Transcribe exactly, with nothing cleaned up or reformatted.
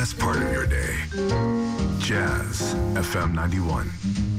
best part of your day. Jazz F M ninety-one.